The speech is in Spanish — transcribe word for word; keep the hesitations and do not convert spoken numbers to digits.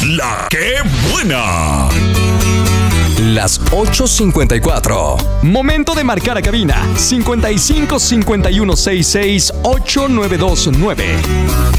La que buena. Las ocho cincuenta y cuatro. Momento de marcar a cabina cincuenta y cinco cincuenta y uno sesenta y seis ocho nueve dos nueve.